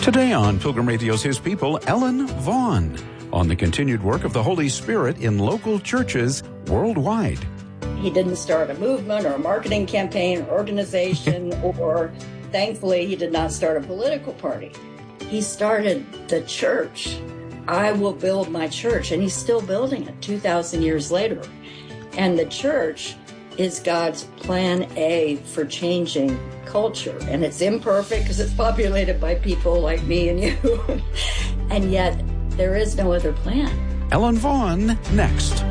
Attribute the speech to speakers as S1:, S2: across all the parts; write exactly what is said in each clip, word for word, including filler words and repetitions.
S1: Today on Pilgrim Radio's His People, Ellen Vaughn on the continued work of the Holy Spirit in local churches worldwide.
S2: He didn't start a movement or a marketing campaign or organization, or thankfully he did not start a political party. He started the church. I will build my church, and he's still building it two thousand years later. And the church is God's plan A for changing culture. And it's imperfect because it's populated by people like me and you. And yet there is no other plan.
S1: Ellen Vaughn next.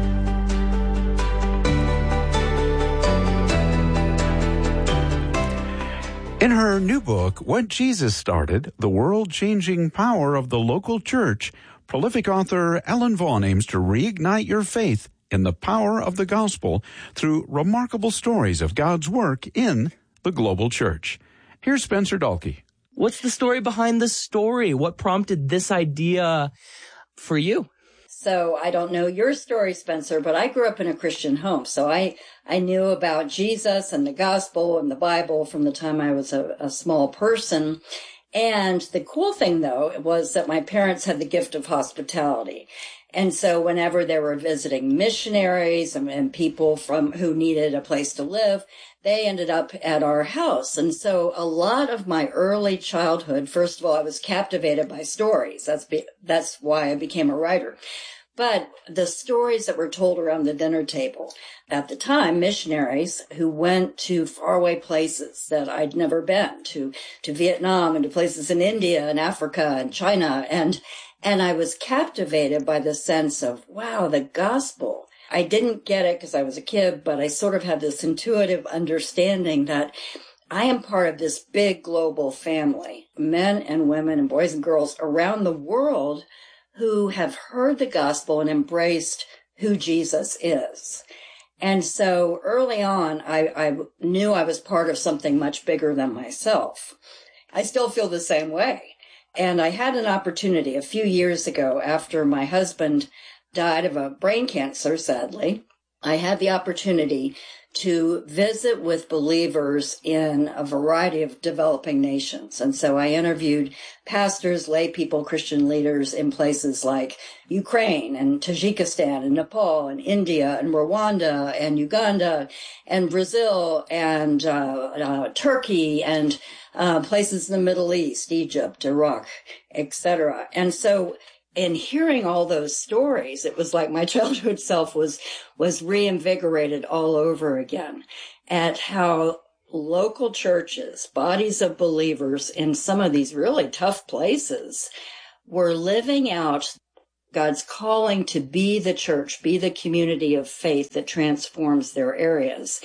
S1: In her new book, What Jesus Started, The World-Changing Power of the Local Church, prolific author Ellen Vaughn aims to reignite your faith in the power of the gospel through remarkable stories of God's work in the global church. Here's Spencer Dalkey.
S3: What's the story behind the story? What prompted this idea for you?
S2: So I don't know your story, Spencer, but I grew up in a Christian home. So I, I knew about Jesus and the gospel and the Bible from the time I was a, a small person. And the cool thing, though, was that my parents had the gift of hospitality. And so whenever they were visiting missionaries and, and people from who needed a place to live, they ended up at our house. And so a lot of my early childhood, first of all, I was captivated by stories. That's be, that's why I became a writer. But the stories that were told around the dinner table, at the time, missionaries who went to faraway places that I'd never been, to, to Vietnam and to places in India and Africa and China. And, and I was captivated by the sense of, wow, the gospel. I didn't get it because I was a kid, but I sort of had this intuitive understanding that I am part of this big global family, men and women and boys and girls around the world who have heard the gospel and embraced who Jesus is. And so early on, I, I knew I was part of something much bigger than myself. I still feel the same way. And I had an opportunity a few years ago after my husband died of a brain cancer, sadly. I had the opportunity to visit with believers in a variety of developing nations. And so I interviewed pastors, lay people, Christian leaders in places like Ukraine and Tajikistan and Nepal and India and Rwanda and Uganda and Brazil and uh, uh, Turkey and uh, places in the Middle East, Egypt, Iraq, et cetera. And so in hearing all those stories, it was like my childhood self was, was reinvigorated all over again at how local churches, bodies of believers in some of these really tough places were living out God's calling to be the church, be the community of faith that transforms their areas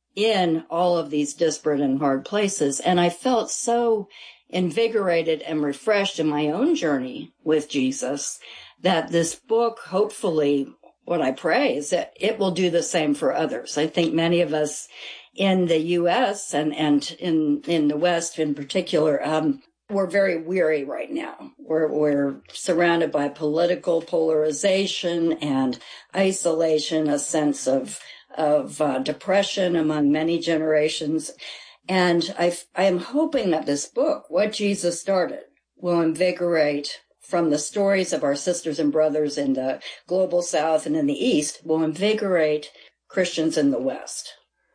S2: in all of these disparate and hard places. And I felt so invigorated and refreshed in my own journey with Jesus that this book, hopefully, what I pray is that it will do the same for others. I think many of us in the U S and, and in, in the West in particular, um, we're very weary right now. We're, we're surrounded by political polarization and isolation, a sense of, of uh, depression among many generations. And I, I am hoping that this book, What Jesus Started, will invigorate from the stories of our sisters and brothers in the global South and in the East, will invigorate Christians in the West.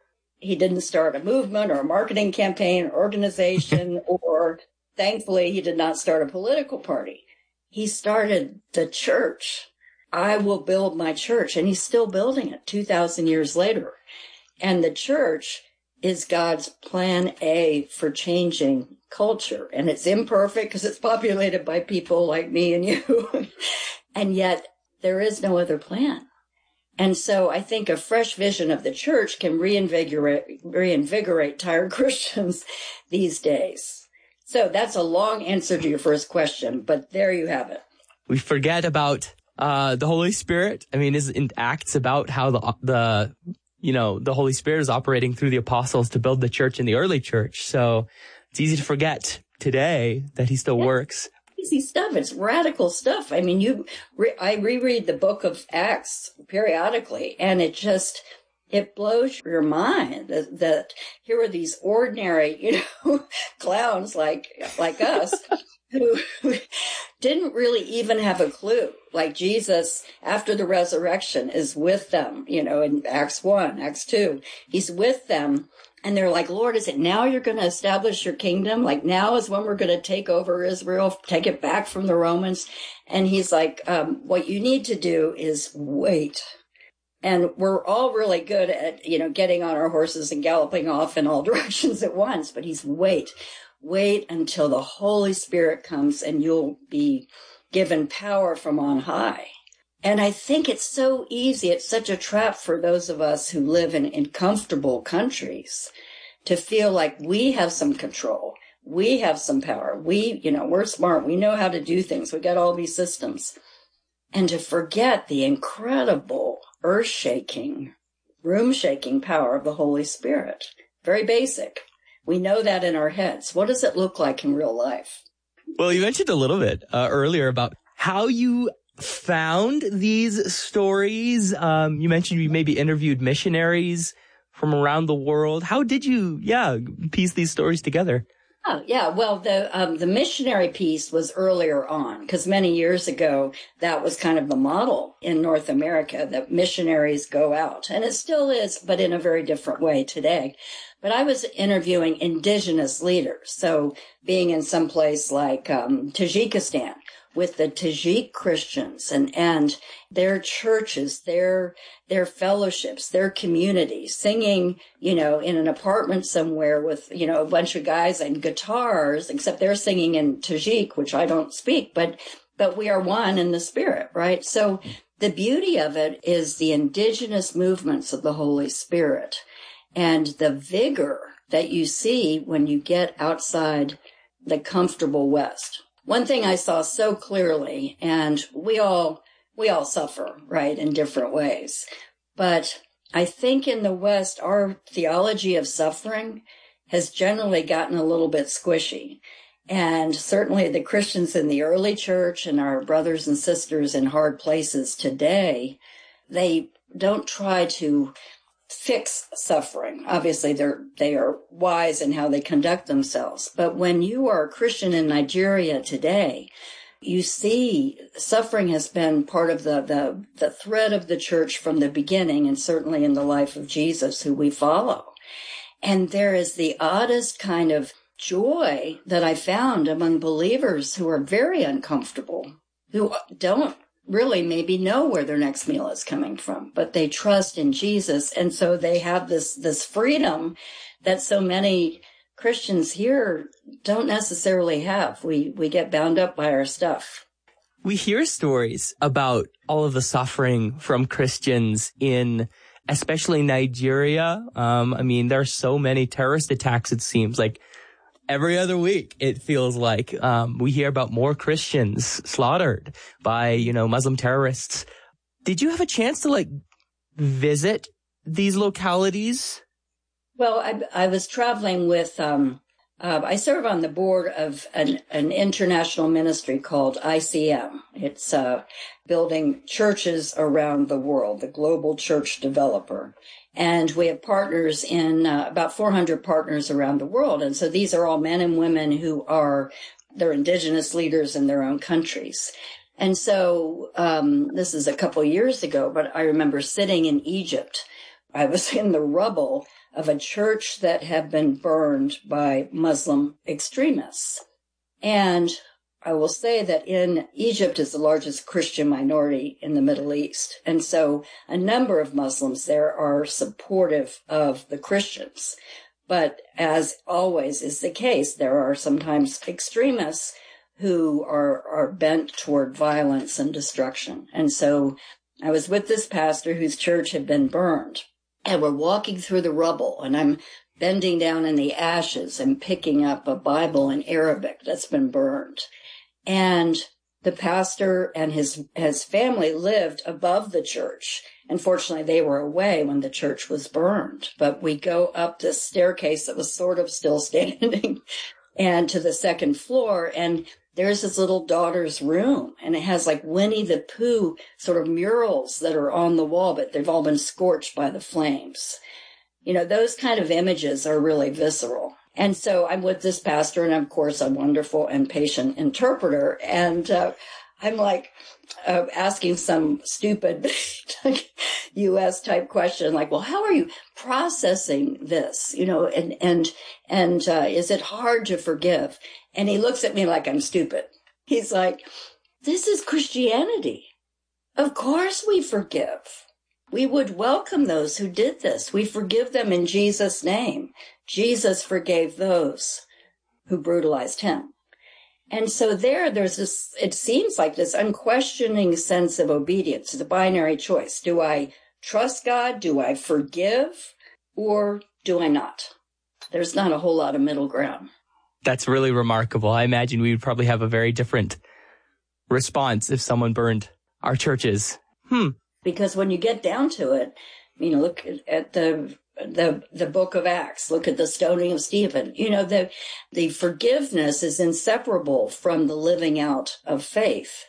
S2: He didn't start a movement or a marketing campaign or organization, or thankfully he did not start a political party. He started the church. I will build my church, and he's still building it two thousand years later. And the church is God's plan A for changing culture. And it's imperfect because it's populated by people like me and you. And yet there is no other plan. And so I think a fresh vision of the church can reinvigorate, reinvigorate tired Christians these days. So that's a long answer to your first question, but there you have it.
S3: We forget about uh, the Holy Spirit. I mean, is in Acts about how the the you know, the Holy Spirit is operating through the apostles to build the church in the early church. So it's easy to forget today that he still yeah. works.
S2: Easy stuff. It's radical stuff. I mean, you, re- I reread the book of Acts periodically, and it just, it blows your mind that, that here are these ordinary, you know, clowns like, like us who didn't really even have a clue. Like Jesus, after the resurrection, is with them, you know, in Acts one, Acts two. He's with them. And they're like, Lord, is it now you're going to establish your kingdom? Like now is when we're going to take over Israel, take it back from the Romans. And he's like, um, what you need to do is wait. And we're all really good at, you know, getting on our horses and galloping off in all directions at once. But he's wait, wait until the Holy Spirit comes and you'll be given power from on high. And I think it's so easy. It's such a trap for those of us who live in, in comfortable countries to feel like we have some control. We have some power. We, you know, we're smart. We know how to do things. We got all these systems. And to forget the incredible, earth-shaking, room-shaking power of the Holy Spirit. Very basic. We know that in our heads. What does it look like in real life?
S3: Well, you mentioned a little bit uh, earlier about how you found these stories. Um, you mentioned you maybe interviewed missionaries from around the world. How did you, yeah, piece these stories together?
S2: Oh, yeah. Well, the um, the missionary piece was earlier on, because many years ago, that was kind of the model in North America, that missionaries go out. And it still is, but in a very different way today. But I was interviewing indigenous leaders. So being in some place like um, Tajikistan, with the Tajik Christians and, and their churches, their, their fellowships, their communities, singing, you know, in an apartment somewhere with, you know, a bunch of guys and guitars, except they're singing in Tajik, which I don't speak, but, but we are one in the spirit, right? So the beauty of it is the indigenous movements of the Holy Spirit and the vigor that you see when you get outside the comfortable West. One thing I saw so clearly, and we all, we all suffer, right, in different ways. But I think in the West, our theology of suffering has generally gotten a little bit squishy. And certainly the Christians in the early church and our brothers and sisters in hard places today, they don't try to fix suffering. Obviously, they're, they are wise in how they conduct themselves. But when you are a Christian in Nigeria today, you see suffering has been part of the, the, the thread of the church from the beginning, and certainly in the life of Jesus, who we follow. And there is the oddest kind of joy that I found among believers who are very uncomfortable, who don't really maybe know where their next meal is coming from, but they trust in Jesus. And so they have this, this freedom that so many Christians here don't necessarily have. We, we get bound up by our stuff.
S3: We hear stories about all of the suffering from Christians in especially Nigeria. Um, I mean, there are so many terrorist attacks, it seems like. Every other week, it feels like, um, we hear about more Christians slaughtered by, you know, Muslim terrorists. Did you have a chance to, like, visit these localities?
S2: Well, I, I was traveling with, um, uh, I serve on the board of an, an international ministry called I C M. It's, uh, building churches around the world, the Global Church Developer. And we have partners in uh, about four hundred partners around the world. And so these are all men and women who are, they're indigenous leaders in their own countries. And so um, this is a couple years ago, but I remember sitting in Egypt. I was in the rubble of a church that had been burned by Muslim extremists. And I will say that in Egypt is the largest Christian minority in the Middle East. And so a number of Muslims there are supportive of the Christians. But as always is the case, there are sometimes extremists who are, are bent toward violence and destruction. And so I was with this pastor whose church had been burned, and we're walking through the rubble, and I'm bending down in the ashes and picking up a Bible in Arabic that's been burned. And the pastor and his, his family lived above the church. Unfortunately, they were away when the church was burned. But we go up this staircase that was sort of still standing and to the second floor. And there's his little daughter's room. And it has like Winnie the Pooh sort of murals that are on the wall, but they've all been scorched by the flames. You know, those kind of images are really visceral. And so I'm with this pastor, and of course, a wonderful and patient interpreter. And uh, I'm like uh, asking some stupid U S type question, like, well, how are you processing this? You know, and, and, and uh, is it hard to forgive? And he looks at me like I'm stupid. He's like, this is Christianity. Of course we forgive. We would welcome those who did this. We forgive them in Jesus' name. Jesus forgave those who brutalized him. And so there, there's this, it seems like this unquestioning sense of obedience, the binary choice. Do I trust God? Do I forgive? Or do I not? There's not a whole lot of middle ground.
S3: That's really remarkable. I imagine we would probably have a very different response if someone burned our churches. Hmm.
S2: Because when you get down to it, you know, look at the the the book of Acts, look at the stoning of Stephen. You know, the the forgiveness is inseparable from the living out of faith.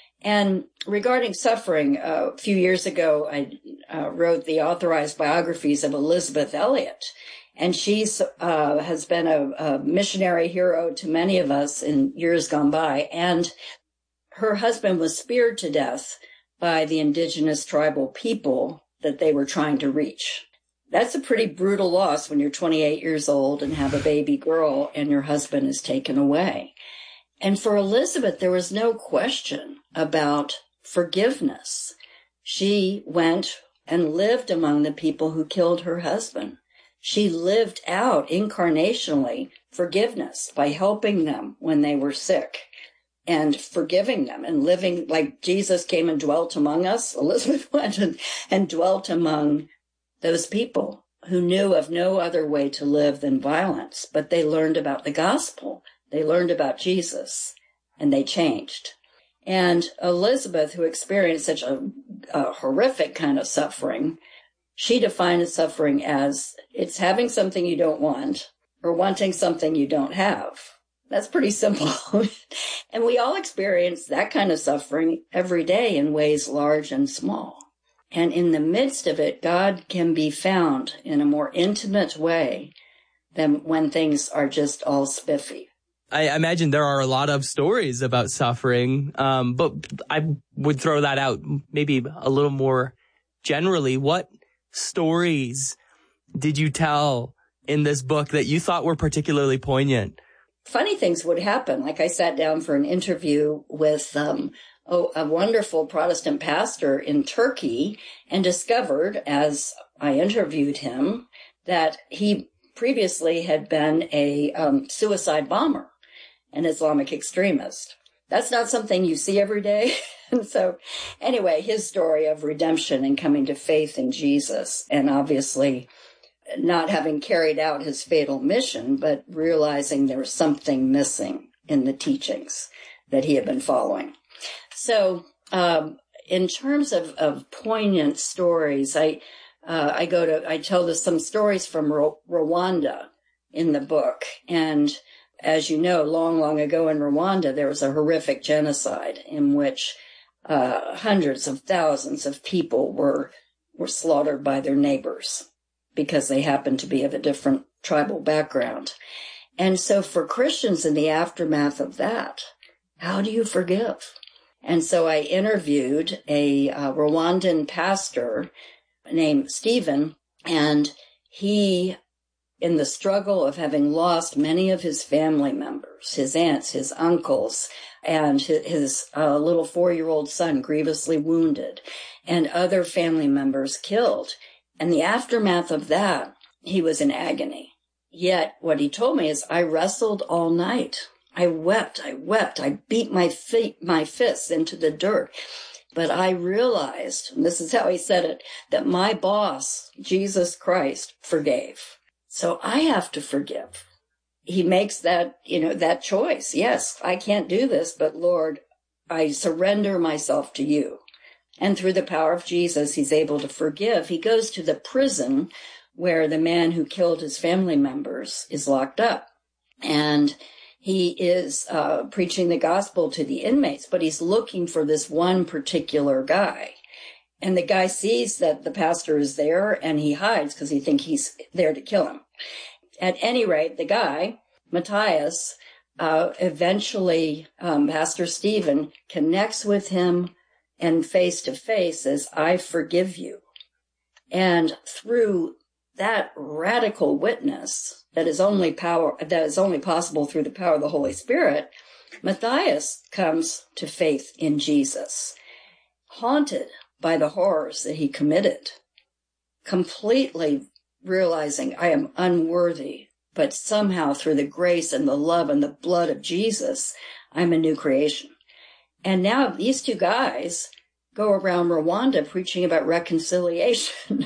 S2: And regarding suffering, uh, a few years ago, I uh, wrote the authorized biographies of Elisabeth Elliot. And she's uh, has been a, a missionary hero to many of us in years gone by. And her husband was speared to death by the indigenous tribal people that they were trying to reach. That's a pretty brutal loss when you're twenty-eight years old and have a baby girl and your husband is taken away. And for Elisabeth, there was no question about forgiveness. She went and lived among the people who killed her husband. She lived out incarnationally forgiveness by helping them when they were sick and forgiving them and living like Jesus came and dwelt among us. Elisabeth went and, and dwelt among those people who knew of no other way to live than violence, but they learned about the gospel. They learned about Jesus, and they changed. And Elisabeth, who experienced such a, a horrific kind of suffering, she defined suffering as it's having something you don't want or wanting something you don't have. That's pretty simple. And we all experience that kind of suffering every day in ways large and small. And in the midst of it, God can be found in a more intimate way than when things are just all spiffy.
S3: I imagine there are a lot of stories about suffering, um, but I would throw that out maybe a little more generally. What stories did you tell in this book that you thought were particularly poignant?
S2: Funny things would happen. Like I sat down for an interview with um, oh, a wonderful Protestant pastor in Turkey and discovered, as I interviewed him, that he previously had been a um, suicide bomber, an Islamic extremist. That's not something you see every day. And so anyway, his story of redemption and coming to faith in Jesus, and obviously not having carried out his fatal mission, but realizing there was something missing in the teachings that he had been following. So um, in terms of, of poignant stories, I uh, I go to I tell this, some stories from Ro- Rwanda in the book. And as you know, long, long ago in Rwanda, there was a horrific genocide in which uh, hundreds of thousands of people were were slaughtered by their neighbors because they happened to be of a different tribal background. And so for Christians in the aftermath of that, how do you forgive? And so I interviewed a uh, Rwandan pastor named Stephen, and he, in the struggle of having lost many of his family members, his aunts, his uncles, and his, his uh, little four-year-old son grievously wounded, and other family members killed, and the aftermath of that, he was in agony. Yet what he told me is, I wrestled all night. I wept, I wept, I beat my feet, my fists into the dirt. But I realized, and this is how he said it, that my boss, Jesus Christ, forgave. So I have to forgive. He makes that, you know, that choice. Yes, I can't do this, but Lord, I surrender myself to you. And through the power of Jesus, he's able to forgive. He goes to the prison where the man who killed his family members is locked up. And he is uh, preaching the gospel to the inmates, but he's looking for this one particular guy. And the guy sees that the pastor is there and he hides because he thinks he's there to kill him. at any rate, the guy, Matthias, uh, eventually, um, Pastor Stephen connects with him and face to face says, I forgive you. And through that radical witness that is only power, that is only possible through the power of the Holy Spirit, Matthias comes to faith in Jesus, haunted by the horrors that he committed, completely realizing I am unworthy, but somehow through the grace and the love and the blood of Jesus, I'm a new creation. And now these two guys go around Rwanda preaching about reconciliation.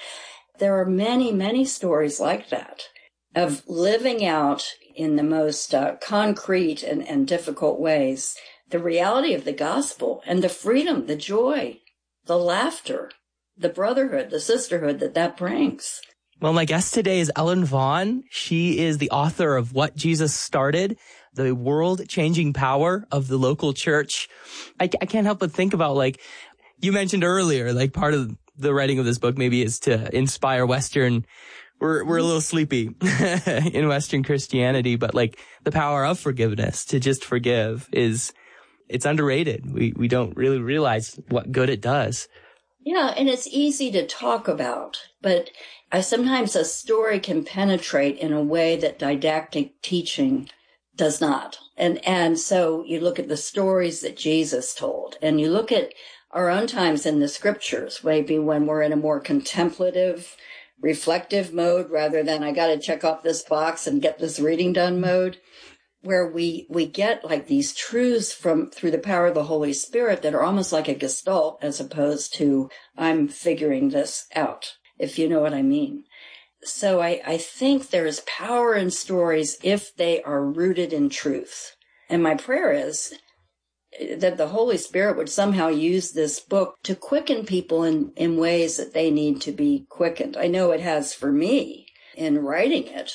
S2: There are many, many stories like that of living out in the most uh, concrete and, and difficult ways the reality of the gospel and the freedom, the joy, the laughter, the brotherhood, the sisterhood that that brings.
S3: Well, my guest today is Ellen Vaughn. She is the author of What Jesus Started, the world-changing power of the local church. I, I can't help but think about, like, you mentioned earlier, like, part of the writing of this book maybe is to inspire Western, we're, we're a little sleepy in Western Christianity, but, like, the power of forgiveness, to just forgive, is, it's underrated. We, we don't really realize what good it does.
S2: Yeah, and it's easy to talk about, but I, sometimes a story can penetrate in a way that didactic teaching does not. And and so you look at the stories that Jesus told, and you look at our own times in the scriptures, maybe when we're in a more contemplative, reflective mode rather than I got to check off this box and get this reading done mode, where we, we get like these truths from through the power of the Holy Spirit that are almost like a gestalt as opposed to I'm figuring this out, if you know what I mean. So I, I think there is power in stories if they are rooted in truth. And my prayer is that the Holy Spirit would somehow use this book to quicken people in, in ways that they need to be quickened. I know it has for me in writing it.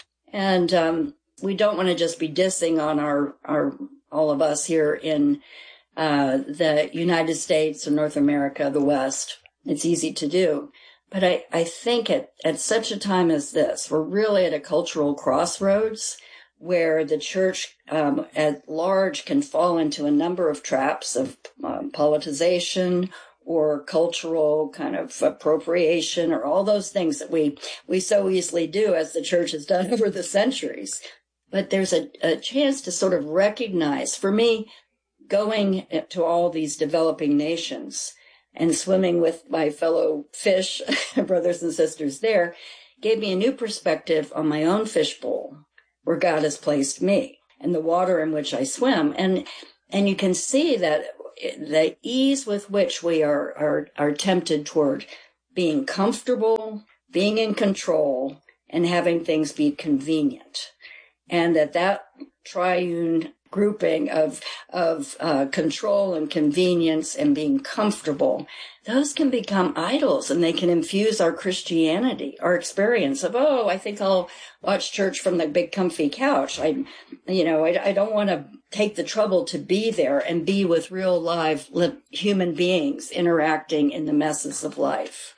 S2: And um, we don't want to just be dissing on our, our all of us here in uh, the United States or North America, the West. It's easy to do. But I, I think at, at such a time as this, we're really at a cultural crossroads where the church um, at large can fall into a number of traps of um, politicization or cultural kind of appropriation or all those things that we, we so easily do as the church has done over the centuries. But there's a, a chance to sort of recognize, for me, going to all these developing nations and swimming with my fellow fish brothers and sisters there gave me a new perspective on my own fishbowl, where God has placed me and the water in which I swim. And, and you can see that the ease with which we are, are, are tempted toward being comfortable, being in control, and having things be convenient. And that that triune grouping of, of uh, control and convenience and being comfortable, those can become idols and they can infuse our Christianity, our experience of, oh, I think I'll watch church from the big comfy couch. I, you know, I, I don't want to take the trouble to be there and be with real live li- human beings interacting in the messes of life.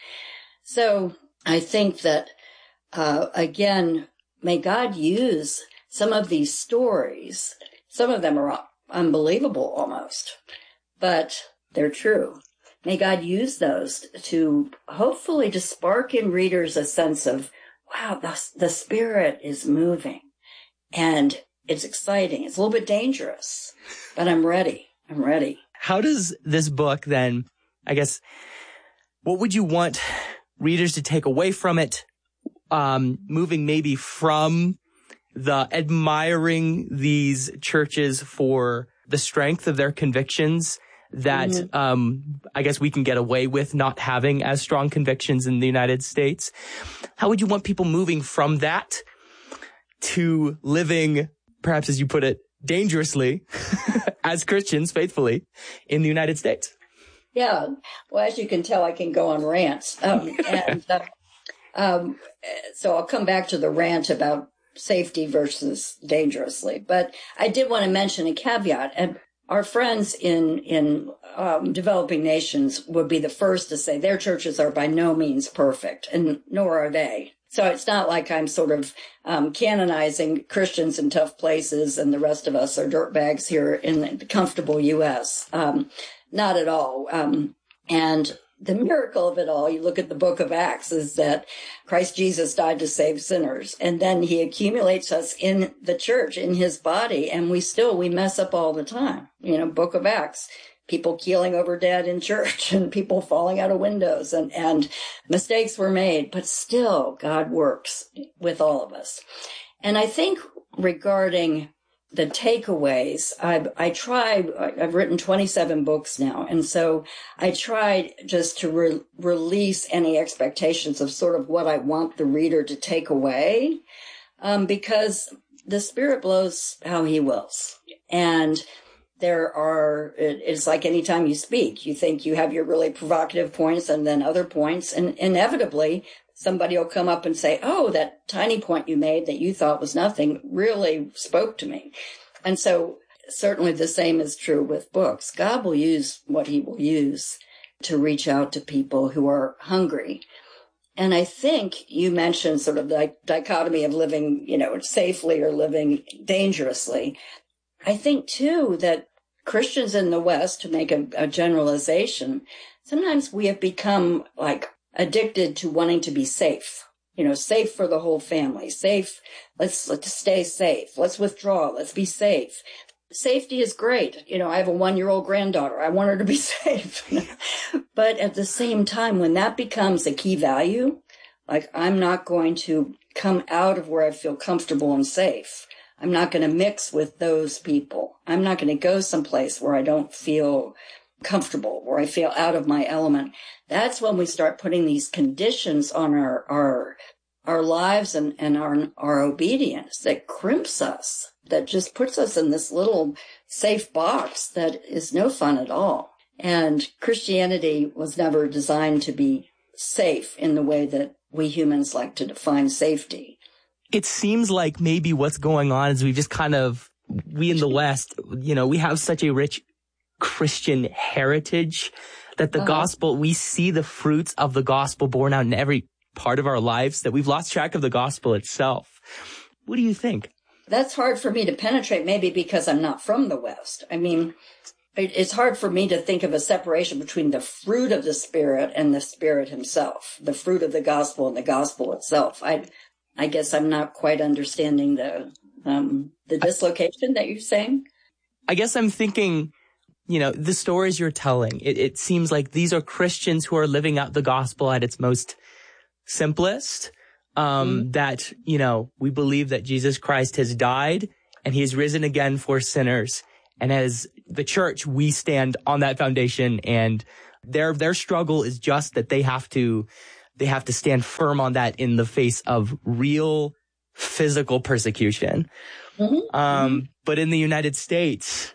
S2: So I think that, uh, again, may God use some of these stories. Some of them are unbelievable almost, but they're true. May God use those to hopefully to spark in readers a sense of, wow, the, the Spirit is moving and it's exciting. It's a little bit dangerous, but I'm ready. I'm ready.
S3: How does this book then, I guess, what would you want readers to take away from it, um, moving maybe from the admiring these churches for the strength of their convictions that, mm-hmm. um, I guess we can get away with not having as strong convictions in the United States. How would you want people moving from that to living, perhaps as you put it, dangerously as Christians, faithfully, in the United States?
S2: Yeah. Well, as you can tell, I can go on rants. Um, and, uh, um, so I'll come back to the rant about safety versus dangerously. But I did want to mention a caveat. And our friends in, in um, developing nations would be the first to say their churches are by no means perfect, and nor are they. So it's not like I'm sort of um, canonizing Christians in tough places and the rest of us are dirtbags here in the comfortable U S. Um, not at all. Um, and the miracle of it all, you look at the book of Acts, is that Christ Jesus died to save sinners. And then he accumulates us in the church, in his body. And we still, we mess up all the time. You know, book of Acts. People keeling over dead in church and people falling out of windows and, and mistakes were made, but still God works with all of us. And I think regarding the takeaways, I've, I tried, I've written twenty-seven books now. And so I tried just to re- release any expectations of sort of what I want the reader to take away, um, because the Spirit blows how he wills. And there are, it's like anytime you speak, you think you have your really provocative points and then other points, and inevitably somebody will come up and say, oh, that tiny point you made that you thought was nothing really spoke to me. And so certainly the same is true with books. God will use what he will use to reach out to people who are hungry. And I think you mentioned sort of the dichotomy of living, you know, safely or living dangerously. I think, too, that Christians in the West, to make a, a generalization, sometimes we have become like addicted to wanting to be safe, you know, safe for the whole family, safe. Let's, let's stay safe. Let's withdraw. Let's be safe. Safety is great. You know, I have a one-year-old granddaughter. I want her to be safe. But at the same time, when that becomes a key value, like I'm not going to come out of where I feel comfortable and safe. I'm not going to mix with those people. I'm not going to go someplace where I don't feel comfortable, where I feel out of my element. That's when we start putting these conditions on our our our lives and, and our our obedience that crimps us, that just puts us in this little safe box that is no fun at all. And Christianity was never designed to be safe in the way that we humans like to define safety.
S3: It seems like maybe what's going on is we just kind of, we in the West, you know, we have such a rich Christian heritage that the uh-huh. gospel, we see the fruits of the gospel born out in every part of our lives, that we've lost track of the gospel itself. What do you think?
S2: That's hard for me to penetrate, maybe because I'm not from the West. I mean, it's hard for me to think of a separation between the fruit of the Spirit and the Spirit himself, the fruit of the gospel and the gospel itself. I I guess I'm not quite understanding the um, the dislocation that you're saying.
S3: I guess I'm thinking, you know, the stories you're telling, it, it seems like these are Christians who are living out the gospel at its most simplest, um, mm-hmm. that, you know, we believe that Jesus Christ has died and he has risen again for sinners. And as the church, we stand on that foundation, and their their struggle is just that they have to They have to stand firm on that in the face of real physical persecution. Mm-hmm. Um, but in the United States,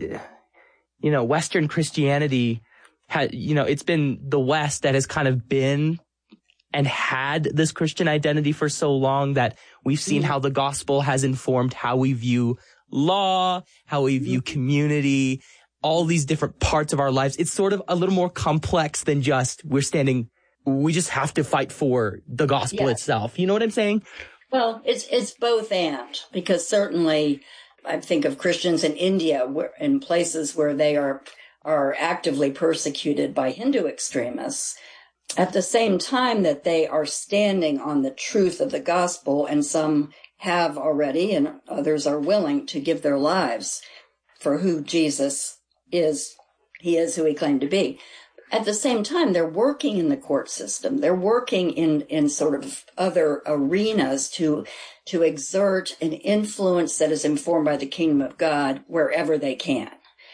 S3: you know, Western Christianity had, you know, it's been the West that has kind of been and had this Christian identity for so long that we've seen mm-hmm. how the gospel has informed how we view law, how we view mm-hmm. community, all these different parts of our lives. It's sort of a little more complex than just we're standing we just have to fight for the gospel yeah. itself. You know what I'm saying?
S2: Well, it's it's both and, because certainly I think of Christians in India, where, in places where they are are actively persecuted by Hindu extremists, at the same time that they are standing on the truth of the gospel, and some have already and others are willing to give their lives for who Jesus is. He is who he claimed to be. At the same time, they're working in the court system. They're working in, in sort of other arenas to, to exert an influence that is informed by the kingdom of God wherever they can.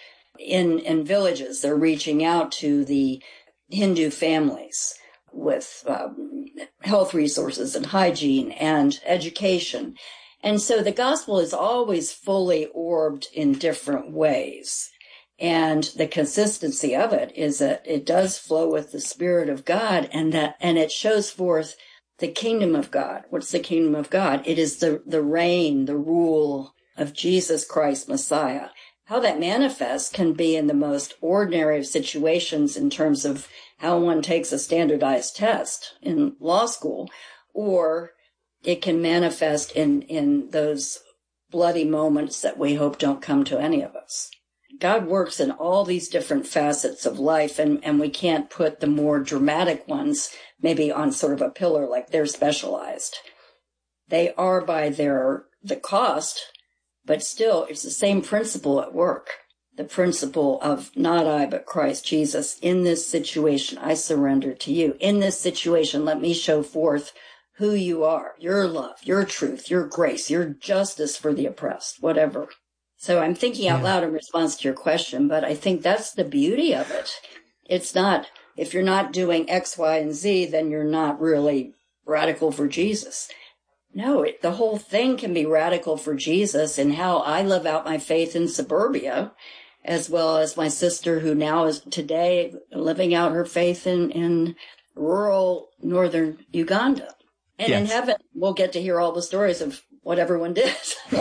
S2: In, in villages, they're reaching out to the Hindu families with um, health resources and hygiene and education. And so the gospel is always fully orbed in different ways. And the consistency of it is that it does flow with the Spirit of God, and that, and it shows forth the kingdom of God. What's the kingdom of God? It is the, the reign, the rule of Jesus Christ, Messiah. How that manifests can be in the most ordinary of situations in terms of how one takes a standardized test in law school, or it can manifest in, in those bloody moments that we hope don't come to any of us. God works in all these different facets of life, and, and we can't put the more dramatic ones maybe on sort of a pillar like they're specialized. They are by their the cost, but still it's the same principle at work. The principle of not I, but Christ Jesus. In this situation, I surrender to you. In this situation, let me show forth who you are, your love, your truth, your grace, your justice for the oppressed, whatever. So I'm thinking out loud in response to your question, but I think that's the beauty of it. It's not, if you're not doing X, Y, and Z, then you're not really radical for Jesus. No, it, the whole thing can be radical for Jesus in how I live out my faith in suburbia, as well as my sister who now is today living out her faith in, in rural northern Uganda. And yes. In heaven, we'll get to hear all the stories of what everyone did.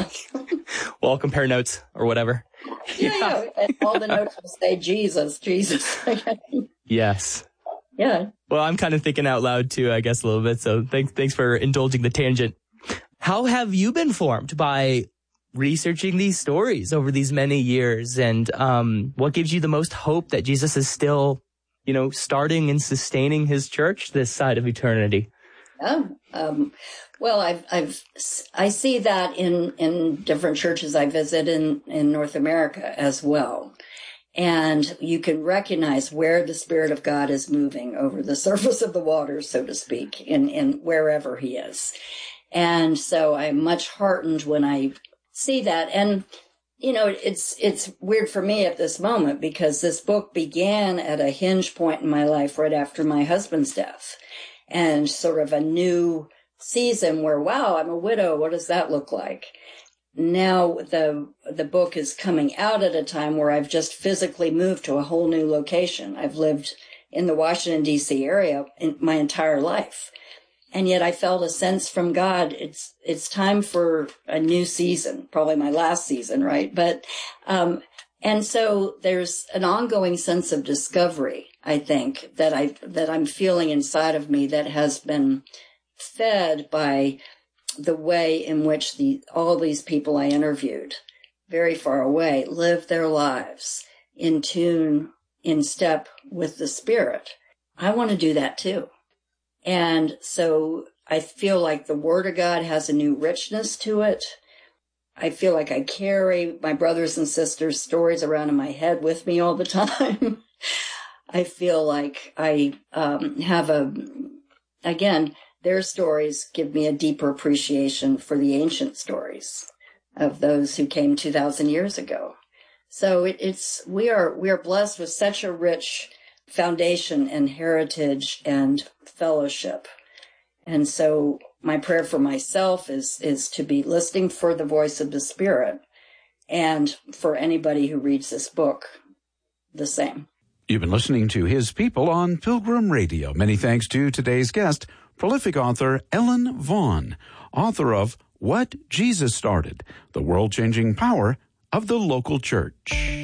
S3: We'll all compare notes or whatever.
S2: Yeah, yeah. yeah. And all the notes will say Jesus, Jesus.
S3: Yes.
S2: Yeah.
S3: Well, I'm kind of thinking out loud too, I guess, a little bit. So thanks, thanks for indulging the tangent. How have you been formed by researching these stories over these many years? And um, what gives you the most hope that Jesus is still, you know, starting and sustaining his church this side of eternity?
S2: Yeah. Um, well, I've, I've, I see that in, in different churches I visit in, in North America as well. And you can recognize where the Spirit of God is moving over the surface of the water, so to speak, in, in wherever he is. And so I'm much heartened when I see that. And, you know, it's, it's weird for me at this moment because this book began at a hinge point in my life right after my husband's death. And sort of a new season where, wow, I'm a widow. What does that look like? Now the the book is coming out at a time where I've just physically moved to a whole new location. I've lived in the Washington, D C area in my entire life. And yet I felt a sense from God, it's it's time for a new season, probably my last season, right? But um and so there's an ongoing sense of discovery, I think, that I that I'm feeling inside of me that has been fed by the way in which the all these people I interviewed, very far away, live their lives in tune, in step with the Spirit. I want to do that too. And so I feel like the Word of God has a new richness to it. I feel like I carry my brothers and sisters' stories around in my head with me all the time. I feel like I um, have a, again, their stories give me a deeper appreciation for the ancient stories of those who came two thousand years ago. So it, it's, we are, we are blessed with such a rich foundation and heritage and fellowship. And so my prayer for myself is, is to be listening for the voice of the Spirit, and for anybody who reads this book, the same.
S1: You've been listening to His People on Pilgrim Radio. Many thanks to today's guest, prolific author Ellen Vaughn, author of What Jesus Started, The World-Changing Power of the Local Church.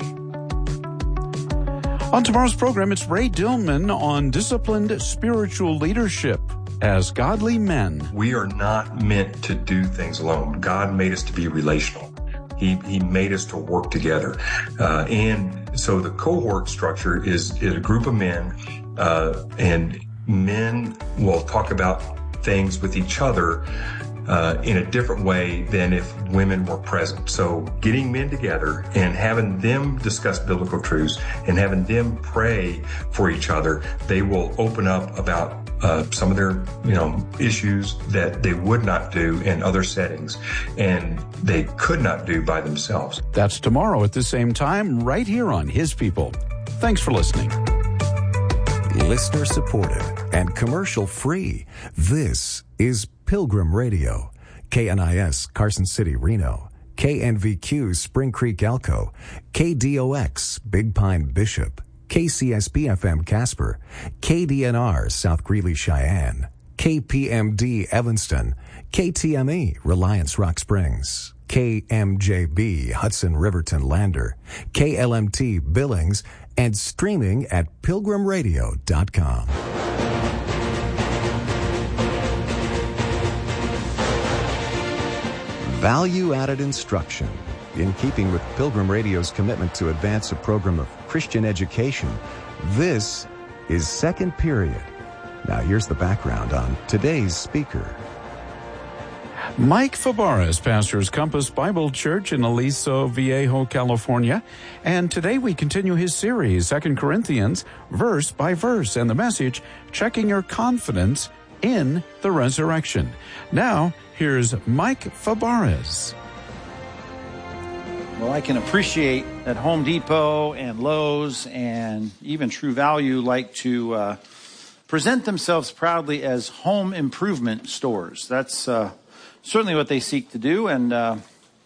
S1: On tomorrow's program, it's Ray Dillman on disciplined spiritual leadership as godly men.
S4: We are not meant to do things alone. God made us to be relational. He he made us to work together. Uh, and so the cohort structure is, is a group of men, uh, and men will talk about things with each other uh, in a different way than if women were present. So getting men together and having them discuss biblical truths and having them pray for each other, they will open up about uh, some of their, you know, issues that they would not do in other settings and they could not do by themselves.
S1: That's tomorrow at the same time, right here on His People. Thanks for listening.
S5: Listener supported and commercial free. This is Pilgrim Radio. K N I S Carson City, Reno. K N V Q Spring Creek, Elko. K D O X Big Pine, Bishop. K C S B F M Casper. K D N R South Greeley, Cheyenne. K P M D Evanston. K T M E Reliance Rock Springs. K M J B Hudson Riverton Lander. K L M T Billings, and streaming at pilgrim radio dot com. value-added instruction. In keeping with Pilgrim Radio's commitment to advance a program of Christian education, this is Second Period. Now here's the background on today's speaker.
S1: Mike Fabarez pastors Compass Bible Church in Aliso Viejo, California. And today we continue his series, Second Corinthians, verse by verse, and the message, Checking Your Confidence in the Resurrection. Now, here's Mike Fabarez.
S6: Well, I can appreciate that Home Depot and Lowe's and even True Value like to uh, present themselves proudly as home improvement stores. That's uh, certainly what they seek to do, and uh,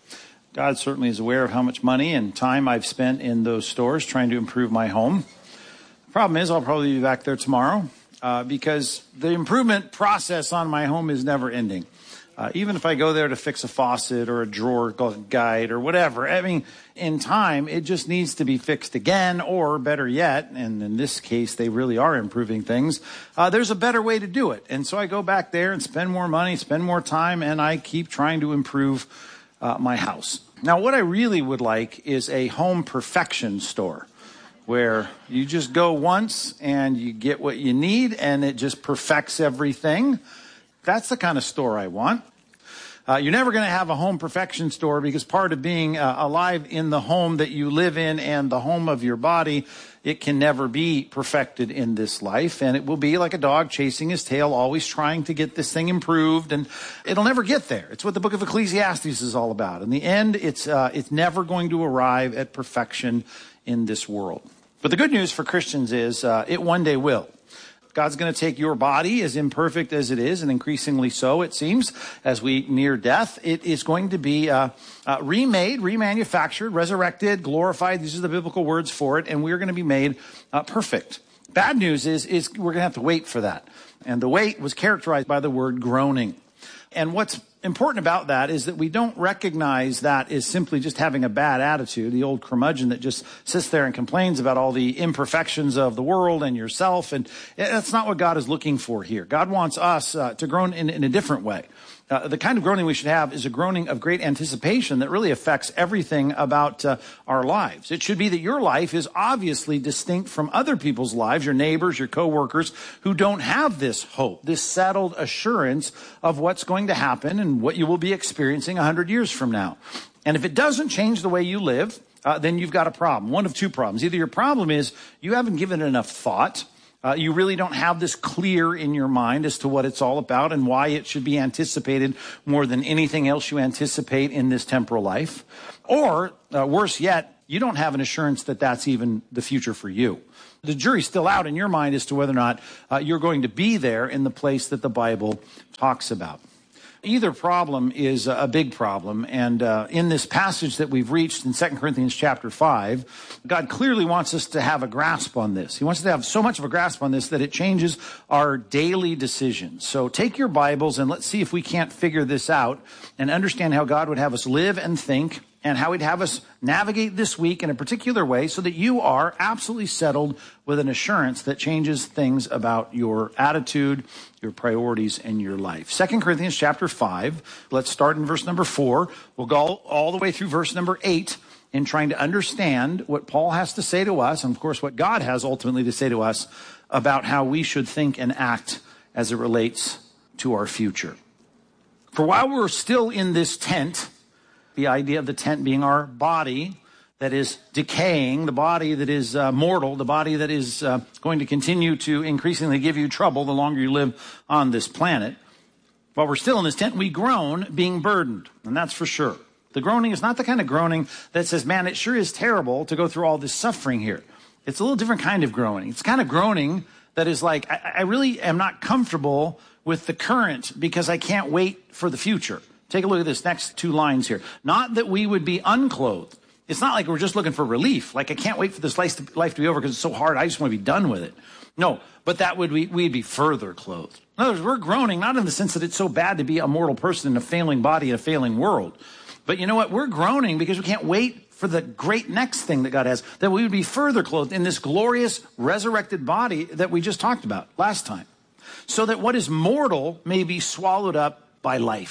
S6: God certainly is aware of how much money and time I've spent in those stores trying to improve my home. The problem is I'll probably be back there tomorrow uh, because the improvement process on my home is never ending. Uh, even if I go there to fix a faucet or a drawer guide or whatever, I mean, in time, it just needs to be fixed again, or better yet, and in this case, they really are improving things, uh, there's a better way to do it. And so I go back there and spend more money, spend more time, and I keep trying to improve uh, my house. Now, what I really would like is a home perfection store, where you just go once and you get what you need, and it just perfects everything. That's the kind of store I want. Uh, you're never going to have a home perfection store, because part of being uh, alive in the home that you live in and the home of your body, it can never be perfected in this life. And it will be like a dog chasing his tail, always trying to get this thing improved. And it'll never get there. It's what the book of Ecclesiastes is all about. In the end, it's, uh, it's never going to arrive at perfection in this world. But the good news for Christians is uh, it one day will. God's going to take your body, as imperfect as it is, and increasingly so, it seems, as we near death. It is going to be uh, uh, remade, remanufactured, resurrected, glorified. These are the biblical words for it, and we're going to be made uh, perfect. Bad news is, is we're going to have to wait for that. And the wait was characterized by the word groaning. And what's important about that is that we don't recognize that as simply just having a bad attitude, the old curmudgeon that just sits there and complains about all the imperfections of the world and yourself. And that's not what God is looking for here. God wants us uh, to groan in, in a different way. Uh, the kind of groaning we should have is a groaning of great anticipation that really affects everything about uh, our lives. It should be that your life is obviously distinct from other people's lives, your neighbors, your coworkers, who don't have this hope, this settled assurance of what's going to happen and what you will be experiencing a hundred years from now. And if it doesn't change the way you live, uh, then you've got a problem. One of two problems. Either your problem is you haven't given it enough thought. Uh, you really don't have this clear in your mind as to what it's all about and why it should be anticipated more than anything else you anticipate in this temporal life. Or, uh, worse yet, you don't have an assurance that that's even the future for you. The jury's still out in your mind as to whether or not uh, you're going to be there in the place that the Bible talks about. Either problem is a big problem, and uh, in this passage that we've reached in Second Corinthians chapter five, God clearly wants us to have a grasp on this. He wants us to have so much of a grasp on this that it changes our daily decisions. So take your Bibles and let's see if we can't figure this out and understand how God would have us live and think, and how he'd have us navigate this week in a particular way so that you are absolutely settled with an assurance that changes things about your attitude, your priorities, and your life. Second Corinthians chapter five, let's start in verse number four. We'll go all the way through verse number eight in trying to understand what Paul has to say to us, and of course what God has ultimately to say to us about how we should think and act as it relates to our future. For while we're still in this tent, the idea of the tent being our body that is decaying, the body that is uh, mortal, the body that is uh, going to continue to increasingly give you trouble the longer you live on this planet. While we're still in this tent, we groan being burdened, and that's for sure. The groaning is not the kind of groaning that says, man, it sure is terrible to go through all this suffering here. It's a little different kind of groaning. It's kind of groaning that is like, I, I really am not comfortable with the current because I can't wait for the future. Take a look at this next two lines here. Not that we would be unclothed. It's not like we're just looking for relief. Like, I can't wait for this life to, life to be over because it's so hard. I just want to be done with it. No, but that would be, we'd be further clothed. In other words, we're groaning, not in the sense that it's so bad to be a mortal person in a failing body in a failing world. But you know what? We're groaning because we can't wait for the great next thing that God has, that we would be further clothed in this glorious resurrected body that we just talked about last time. So that what is mortal may be swallowed up by life.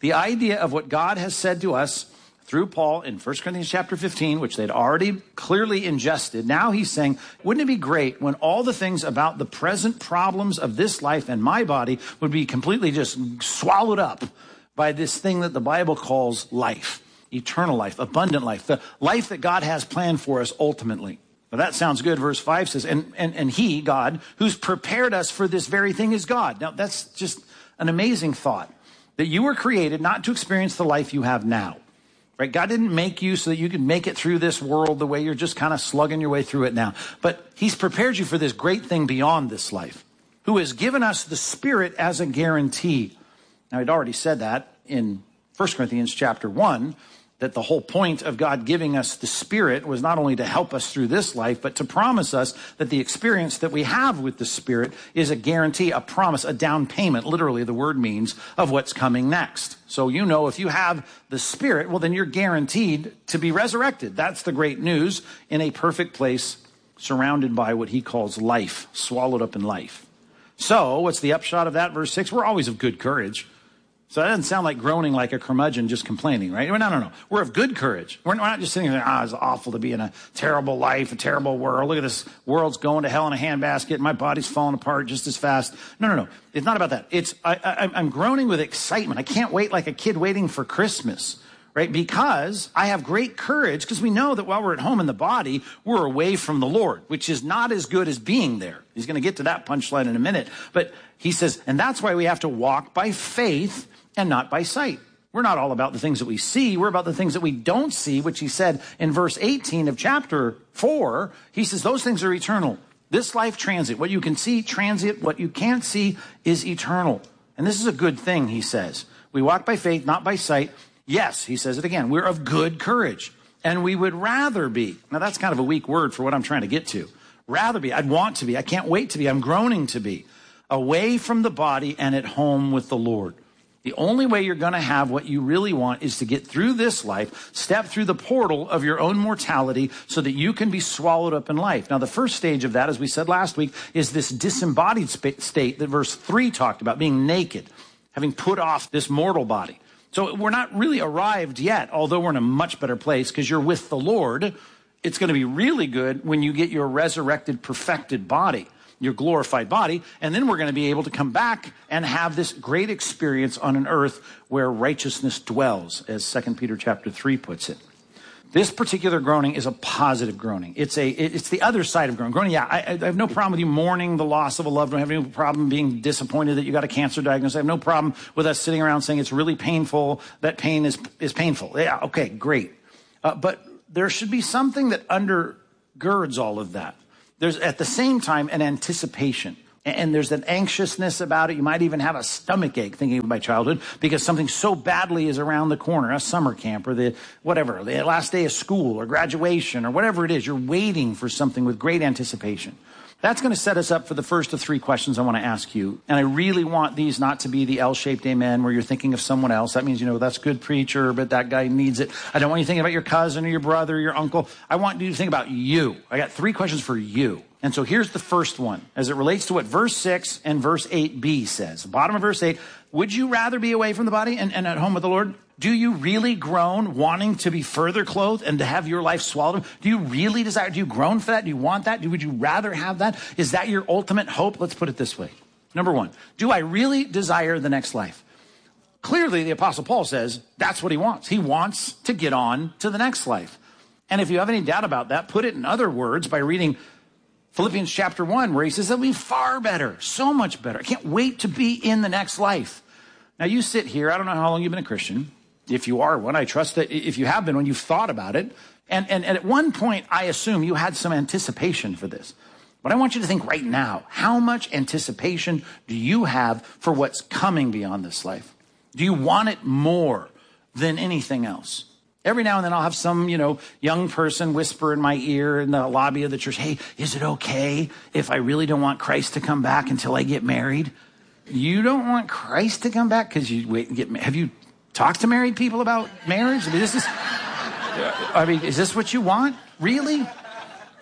S6: The idea of what God has said to us through Paul in First Corinthians chapter fifteen, which they'd already clearly ingested. Now he's saying, wouldn't it be great when all the things about the present problems of this life and my body would be completely just swallowed up by this thing that the Bible calls life, eternal life, abundant life, the life that God has planned for us ultimately. Well, that sounds good. Verse five says, and, and, and he, God, who's prepared us for this very thing is God. Now, that's just an amazing thought, that you were created not to experience the life you have now. Right? God didn't make you so that you could make it through this world the way you're just kind of slugging your way through it now. But he's prepared you for this great thing beyond this life, who has given us the Spirit as a guarantee. Now, I'd already said that in First Corinthians chapter one, that the whole point of God giving us the Spirit was not only to help us through this life, but to promise us that the experience that we have with the Spirit is a guarantee, a promise, a down payment, literally the word means, of what's coming next. So you know, if you have the Spirit, well, then you're guaranteed to be resurrected. That's the great news, in a perfect place, surrounded by what he calls life, swallowed up in life. So what's the upshot of that? Verse six, we're always of good courage. So that doesn't sound like groaning like a curmudgeon just complaining, right? No, no, no. We're of good courage. We're not just sitting there, ah, it's awful to be in a terrible life, a terrible world. Look at this world's going to hell in a handbasket. My body's falling apart just as fast. No, no, no. It's not about that. It's I, I, I'm groaning with excitement. I can't wait like a kid waiting for Christmas, right? Because I have great courage, because we know that while we're at home in the body, we're away from the Lord, which is not as good as being there. He's going to get to that punchline in a minute. But he says, and that's why we have to walk by faith and not by sight. We're not all about the things that we see. We're about the things that we don't see, which he said in verse eighteen of chapter four. He says those things are eternal. This life transient. What you can see, transient. What you can't see is eternal. And this is a good thing, he says. We walk by faith, not by sight. Yes, he says it again. We're of good courage. And we would rather be. Now, that's kind of a weak word for what I'm trying to get to. Rather be. I'd want to be. I can't wait to be. I'm groaning to be. Away from the body and at home with the Lord. The only way you're going to have what you really want is to get through this life, step through the portal of your own mortality so that you can be swallowed up in life. Now, the first stage of that, as we said last week, is this disembodied state that verse three talked about, being naked, having put off this mortal body. So we're not really arrived yet, although we're in a much better place because you're with the Lord. It's going to be really good when you get your resurrected, perfected body, your glorified body, and then we're going to be able to come back and have this great experience on an earth where righteousness dwells, as Second Peter chapter three puts it. This particular groaning is a positive groaning. It's a it's the other side of groaning. Groaning, yeah, I, I have no problem with you mourning the loss of a loved one. I have no problem being disappointed that you got a cancer diagnosis. I have no problem with us sitting around saying it's really painful. That pain is is painful. Yeah, okay, great. Uh, but there should be something that undergirds all of that. There's at the same time an anticipation, and there's an anxiousness about it. You might even have a stomach ache thinking of my childhood because something so badly is around the corner, a summer camp or the whatever, the last day of school or graduation or whatever it is. You're waiting for something with great anticipation. That's going to set us up for the first of three questions I want to ask you. And I really want these not to be the L-shaped amen where you're thinking of someone else. That means, you know, that's good preacher, but that guy needs it. I don't want you thinking about your cousin or your brother or your uncle. I want you to think about you. I got three questions for you. And so here's the first one as it relates to what verse six and verse eight b says. The bottom of verse eight, would you rather be away from the body and, and at home with the Lord? Do you really groan wanting to be further clothed and to have your life swallowed? Do you really desire? Do you groan for that? Do you want that? Would you rather have that? Is that your ultimate hope? Let's put it this way. Number one, do I really desire the next life? Clearly, the Apostle Paul says that's what he wants. He wants to get on to the next life. And if you have any doubt about that, put it in other words by reading Philippians chapter one, where he says that'll be far better, so much better. I can't wait to be in the next life. Now, you sit here. I don't know how long you've been a Christian. If you are one, I trust that if you have been one, you've thought about it. And, and, and at one point, I assume you had some anticipation for this. But I want you to think right now, how much anticipation do you have for what's coming beyond this life? Do you want it more than anything else? Every now and then I'll have some, you know, young person whisper in my ear in the lobby of the church, hey, is it okay if I really don't want Christ to come back until I get married? You don't want Christ to come back because you wait and get married? Have you talked to married people about marriage? I mean, this is, I mean, is this what you want? Really?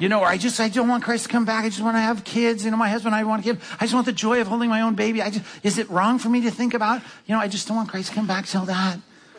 S6: You know, or I just, I don't want Christ to come back. I just want to have kids. You know, my husband, I want to give, I just want the joy of holding my own baby. I just, is it wrong for me to think about, you know, I just don't want Christ to come back till that.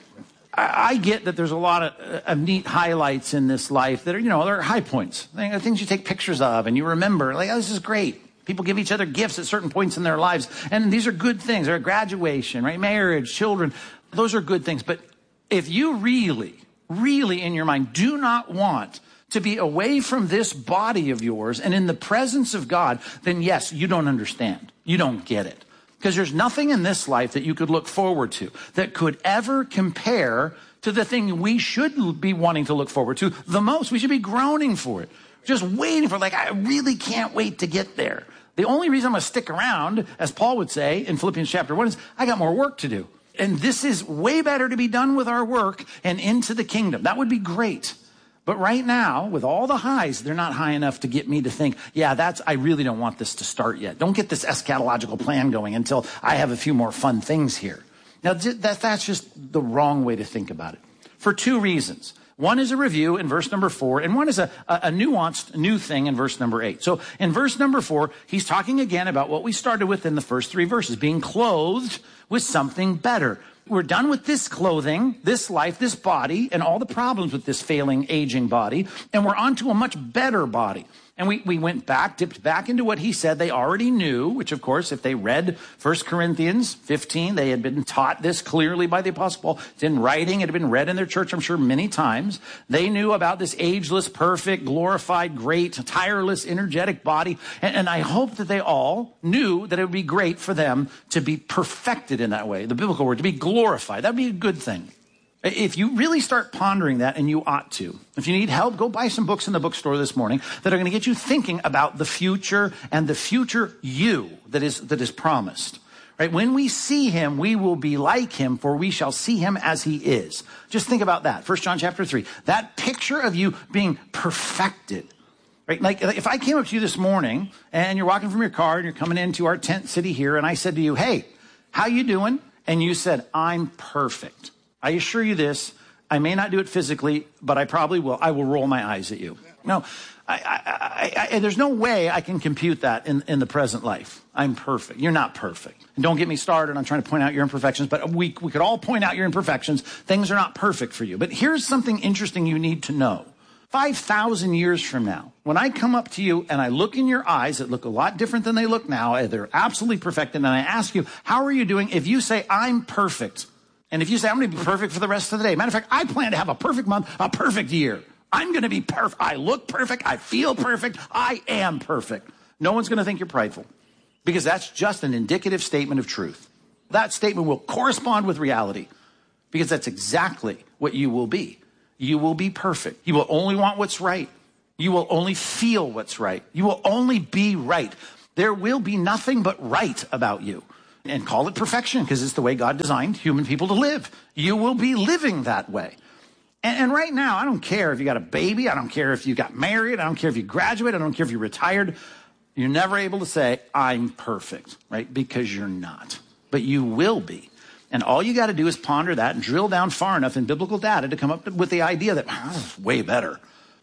S6: I, I get that there's a lot of, uh, of neat highlights in this life that are, you know, they're high points. Things you take pictures of and you remember, like, oh, this is great. People give each other gifts at certain points in their lives. And these are good things. They're graduation, right? Marriage, children. Those are good things. But if you really, really in your mind do not want to be away from this body of yours and in the presence of God, then yes, you don't understand. You don't get it. Because there's nothing in this life that you could look forward to that could ever compare to the thing we should be wanting to look forward to the most. We should be groaning for it. Just waiting for it. Like, I really can't wait to get there. The only reason I'm going to stick around, as Paul would say in Philippians chapter one, is I got more work to do. And this is way better to be done with our work and into the kingdom. That would be great. But right now, with all the highs, they're not high enough to get me to think, yeah, that's, I really don't want this to start yet. Don't get this eschatological plan going until I have a few more fun things here. Now, that, that's just the wrong way to think about it. For two reasons. One is a review in verse number four, and one is a, a, a nuanced new thing in verse number eight. So in verse number four, he's talking again about what we started with in the first three verses, being clothed with something better. We're done with this clothing, this life, this body, and all the problems with this failing, aging body, and we're on to a much better body. And we, we went back, dipped back into what he said they already knew, which, of course, if they read First Corinthians fifteen, they had been taught this clearly by the Apostle Paul. It's in writing. It had been read in their church, I'm sure, many times. They knew about this ageless, perfect, glorified, great, tireless, energetic body. And, and I hope that they all knew that it would be great for them to be perfected in that way. The biblical word, to be glorified. That would be a good thing. If you really start pondering that, and you ought to, if you need help, go buy some books in the bookstore this morning that are going to get you thinking about the future and the future you that is, that is promised. Right? When we see him, we will be like him, for we shall see him as he is. Just think about that. First John chapter three. That picture of you being perfected. Right? Like if I came up to you this morning and you're walking from your car and you're coming into our tent city here, and I said to you, hey, how you doing? And you said, I'm perfect. I assure you this, I may not do it physically, but I probably will. I will roll my eyes at you. No, I, I, I, I, there's no way I can compute that in, in the present life. I'm perfect. You're not perfect. And don't get me started on trying to point out your imperfections, but we, we could all point out your imperfections. Things are not perfect for you. But here's something interesting you need to know. five thousand years from now, when I come up to you and I look in your eyes that look a lot different than they look now, they're absolutely perfected, and I ask you, how are you doing? If you say, I'm perfect, and if you say, I'm going to be perfect for the rest of the day. Matter of fact, I plan to have a perfect month, a perfect year. I'm going to be perfect. I look perfect. I feel perfect. I am perfect. No one's going to think you're prideful, because that's just an indicative statement of truth. That statement will correspond with reality, because that's exactly what you will be. You will be perfect. You will only want what's right. You will only feel what's right. You will only be right. There will be nothing but right about you. And call it perfection, because it's the way God designed human people to live. You will be living that way. And, and right now, I don't care if you got a baby. I don't care if you got married. I don't care if you graduate. I don't care if you're retired. You're never able to say, I'm perfect, right? Because you're not. But you will be. And all you got to do is ponder that and drill down far enough in biblical data to come up with the idea that, oh, this is way better.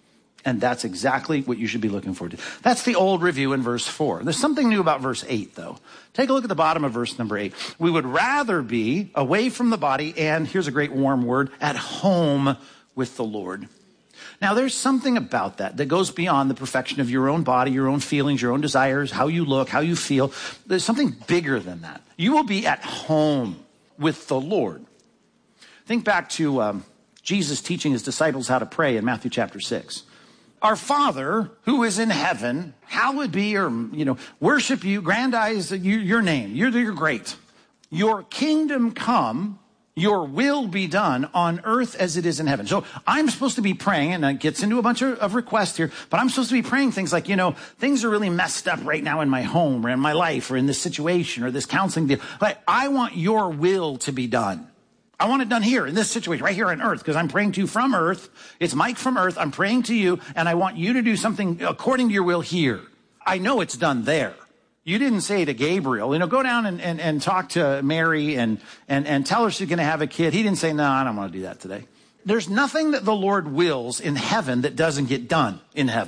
S6: And that's exactly what you should be looking forward to. That's the old review in verse four. There's something new about verse eight, though. Take a look at the bottom of verse number eight. We would rather be away from the body and, here's a great warm word, at home with the Lord. Now, there's something about that that goes beyond the perfection of your own body, your own feelings, your own desires, how you look, how you feel. There's something bigger than that. You will be at home with the Lord. Think back to um, Jesus teaching his disciples how to pray in Matthew chapter six. Our Father who is in heaven, hallowed be, or, you know, worship you, grandize you, your name. You're, you're great. Your kingdom come, your will be done on earth as it is in heaven. So I'm supposed to be praying, and it gets into a bunch of, of requests here, but I'm supposed to be praying things like, you know, things are really messed up right now in my home or in my life or in this situation or this counseling deal. But I want your will to be done. I want it done here in this situation, right here on earth, because I'm praying to you from earth. It's Mike from earth. I'm praying to you, and I want you to do something according to your will here. I know it's done there. You didn't say to Gabriel, you know, go down and, and, and talk to Mary and, and, and tell her she's going to have a kid. He didn't say, no, I don't want to do that today. There's nothing that the Lord wills in heaven that doesn't get done in heaven.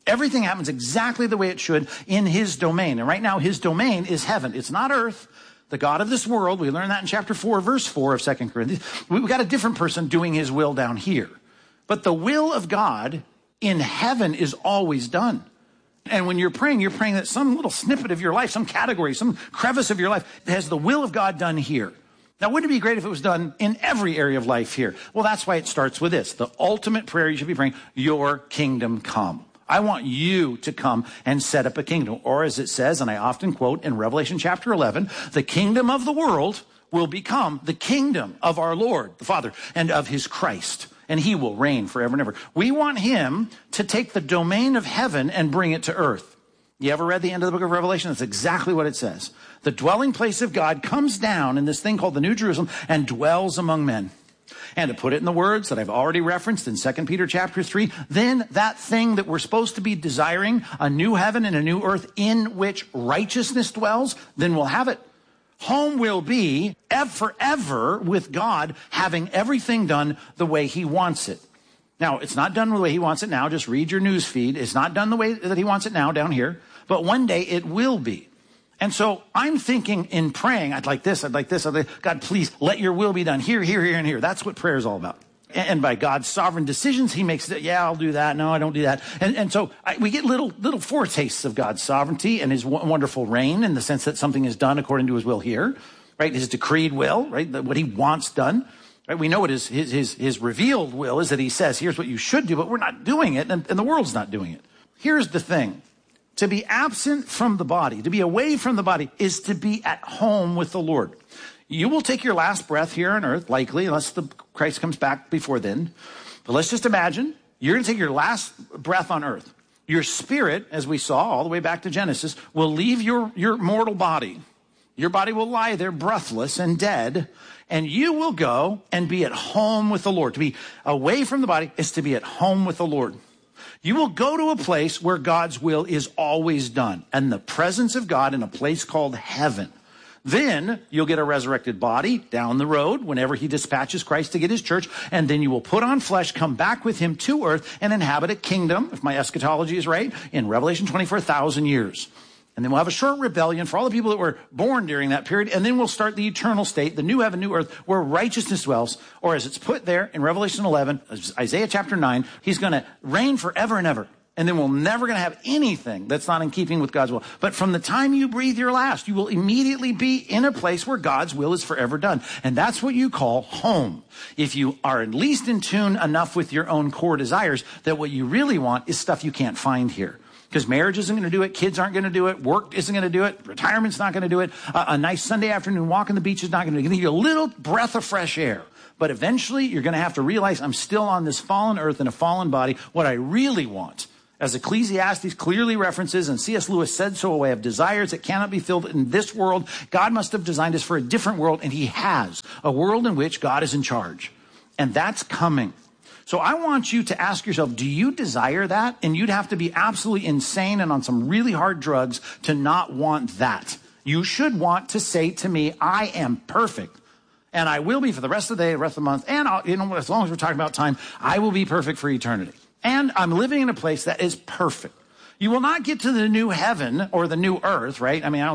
S6: Everything happens exactly the way it should in his domain. And right now, his domain is heaven. It's not earth. The God of this world, we learn that in chapter four, verse four of Second Corinthians. We've got a different person doing his will down here. But the will of God in heaven is always done. And when you're praying, you're praying that some little snippet of your life, some category, some crevice of your life has the will of God done here. Now, wouldn't it be great if it was done in every area of life here? Well, that's why it starts with this. The ultimate prayer you should be praying, your kingdom come. I want you to come and set up a kingdom. Or as it says, and I often quote in Revelation chapter eleven, the kingdom of the world will become the kingdom of our Lord, the Father, and of his Christ. And he will reign forever and ever. We want him to take the domain of heaven and bring it to earth. You ever read the end of the book of Revelation? That's exactly what it says. The dwelling place of God comes down in this thing called the New Jerusalem and dwells among men. And to put it in the words that I've already referenced in Second Peter chapter three, then that thing that we're supposed to be desiring, a new heaven and a new earth in which righteousness dwells, then we'll have it. Home will be forever with God having everything done the way he wants it. Now, it's not done the way he wants it now. Just read your news feed. It's not done the way that he wants it now down here. But one day it will be. And so I'm thinking in praying, I'd like this, I'd like this, I'd like, God, please let your will be done here, here, here, and here. That's what prayer is all about. And by God's sovereign decisions, he makes it, yeah, I'll do that. No, I don't do that. And, and so I, we get little, little foretastes of God's sovereignty and his w- wonderful reign in the sense that something is done according to his will here, right? His decreed will, right? What he wants done, right? We know what his, his, his, his revealed will is, that he says, here's what you should do, but we're not doing it. And, and the world's not doing it. Here's the thing. To be absent from the body, to be away from the body, is to be at home with the Lord. You will take your last breath here on earth, likely, unless the Christ comes back before then. But let's just imagine you're going to take your last breath on earth. Your spirit, as we saw all the way back to Genesis, will leave your, your mortal body. Your body will lie there breathless and dead, and you will go and be at home with the Lord. To be away from the body is to be at home with the Lord. You will go to a place where God's will is always done, and the presence of God in a place called heaven. Then you'll get a resurrected body down the road whenever he dispatches Christ to get his church, and then you will put on flesh, come back with him to earth, and inhabit a kingdom, if my eschatology is right, in Revelation twenty for a thousand years. And then we'll have a short rebellion for all the people that were born during that period, and then we'll start the eternal state, the new heaven, new earth, where righteousness dwells, or as it's put there in Revelation eleven, Isaiah chapter nine, he's going to reign forever and ever. And then we're never going to have anything that's not in keeping with God's will. But from the time you breathe your last, you will immediately be in a place where God's will is forever done. And that's what you call home. If you are at least in tune enough with your own core desires that what you really want is stuff you can't find here. Because marriage isn't going to do it, kids aren't going to do it, work isn't going to do it, retirement's not going to do it, a, a nice Sunday afternoon walk on the beach is not going to do it. Give you a little breath of fresh air. But eventually you're going to have to realize I'm still on this fallen earth in a fallen body. What I really want, as Ecclesiastes clearly references, and C S Lewis said so, a way of desires that cannot be filled in this world, God must have designed us for a different world, and he has. A world in which God is in charge. And that's coming. So I want you to ask yourself, do you desire that? And you'd have to be absolutely insane and on some really hard drugs to not want that. You should want to say to me, I am perfect. And I will be for the rest of the day, the rest of the month, and I'll, you know, as long as we're talking about time, I will be perfect for eternity. And I'm living in a place that is perfect. You will not get to the new heaven or the new earth, right? I mean, I don't